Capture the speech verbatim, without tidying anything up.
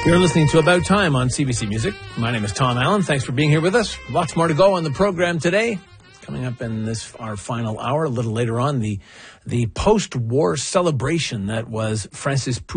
You're listening to About Time on C B C Music. My name is Tom Allen. Thanks for being here with us. Lots more to go on the program today. Coming up in this our final hour, a little later on, the the post-war celebration that was Francis